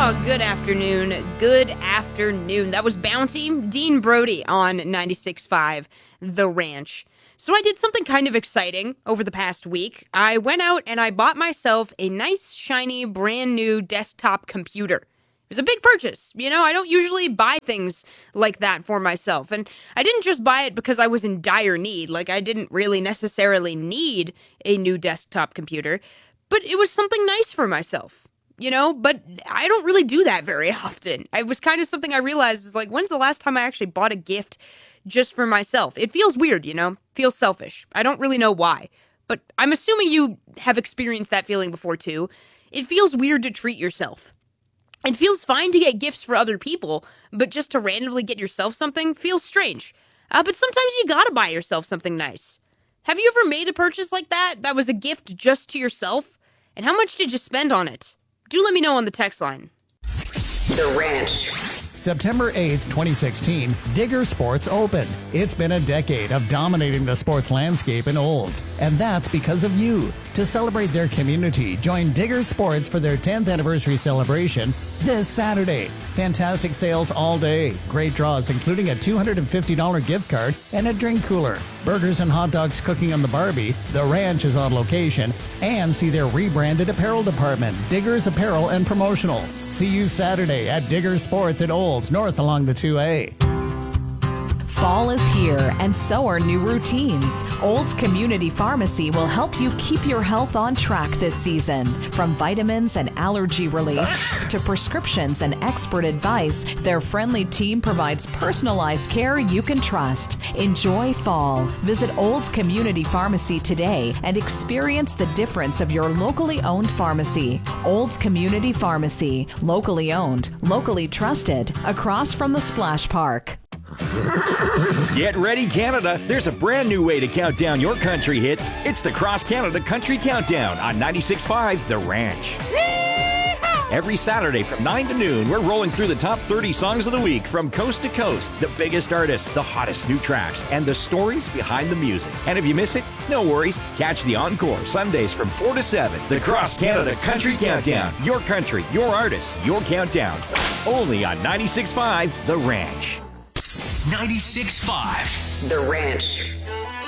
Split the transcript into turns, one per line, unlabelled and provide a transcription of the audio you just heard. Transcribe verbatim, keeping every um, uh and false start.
Oh, good afternoon. Good afternoon. That was Bounty, Dean Brody on ninety-six point five The Ranch. So I did something kind of exciting over the past week. I went out and I bought myself a nice, shiny, brand new desktop computer. It was a big purchase. You know, I don't usually buy things like that for myself. And I didn't just buy it because I was in dire need. Like, I didn't really necessarily need a new desktop computer. But it was something nice for myself. You know, but I don't really do that very often. It was kind of something I realized is like, when's the last time I actually bought a gift just for myself? It feels weird, you know, feels selfish. I don't really know why, but I'm assuming you have experienced that feeling before too. It feels weird to treat yourself. It feels fine to get gifts for other people, but just to randomly get yourself something feels strange. Uh, but sometimes you gotta buy yourself something nice. Have you ever made a purchase like that, that was a gift just to yourself? And how much did you spend on it? Do let me know on the text line.
The Ranch.
September eighth, twenty sixteen, Digger Sports opened. It's been a decade of dominating the sports landscape in Olds, and that's because of you. To celebrate their community, join Digger Sports for their tenth anniversary celebration this Saturday. Fantastic sales all day. Great draws, including a two hundred fifty dollars gift card and a drink cooler. Burgers and hot dogs cooking on the Barbie. The Ranch is on location. And see their rebranded apparel department, Diggers Apparel and Promotional. See you Saturday at Digger Sports at Olds, north along the two A.
Fall is here, and so are new routines. Olds Community Pharmacy will help you keep your health on track this season. From vitamins and allergy relief to prescriptions and expert advice, their friendly team provides personalized care you can trust. Enjoy fall. Visit Olds Community Pharmacy today and experience the difference of your locally owned pharmacy. Olds Community Pharmacy. Locally owned, locally trusted, across from the Splash Park.
Get ready, Canada. There's a brand new way to count down your country hits. It's the Cross Canada Country Countdown on ninety-six point five The Ranch. Every Saturday from nine to noon, we're rolling through the top thirty songs of the week from coast to coast, the biggest artists, the hottest new tracks, and the stories behind the music. And if you miss it, no worries. Catch the encore Sundays from four to seven. The Cross Canada Country Countdown. Your country, your artists, your countdown. Only on ninety-six point five The Ranch.
ninety-six point five The Ranch.